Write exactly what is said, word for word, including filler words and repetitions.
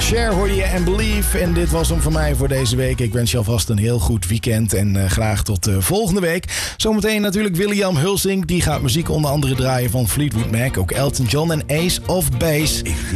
Cher hoor je en Believe. En dit was hem voor mij voor deze week. Ik wens je alvast een heel goed weekend. En uh, graag tot uh, volgende week. Zometeen natuurlijk William Hulsing. Die gaat muziek onder andere draaien van Fleetwood Mac. Ook Elton John en Ace of Base.